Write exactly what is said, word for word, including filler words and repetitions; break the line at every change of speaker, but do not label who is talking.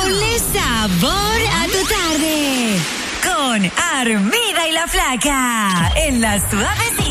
Ponle sabor a tu tarde. Con Armida y la Flaca. En la Suavecita.